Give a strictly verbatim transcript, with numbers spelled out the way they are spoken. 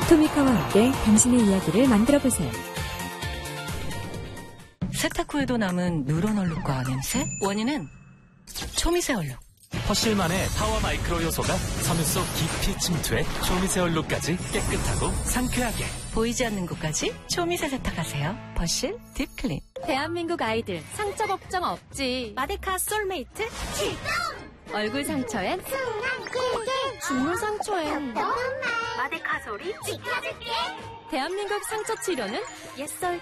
토미카와 함께 당신의 이야기를 만들어보세요. 세탁 후에도 남은 누런 얼룩과 냄새? 원인은 초미세 얼룩. 퍼실만의 파워 마이크로 요소가 섬유 속 깊이 침투해 초미세 얼룩까지 깨끗하고 상쾌하게. 보이지 않는 곳까지 초미세 세탁하세요. 퍼실 딥클린. 대한민국 아이들 상처 걱정 없지. 마데카 솔메이트 출동! 얼굴 상처엔 중물 상처엔 마데카 소리 지켜줄게. 대한민국 상처 치료는 옛설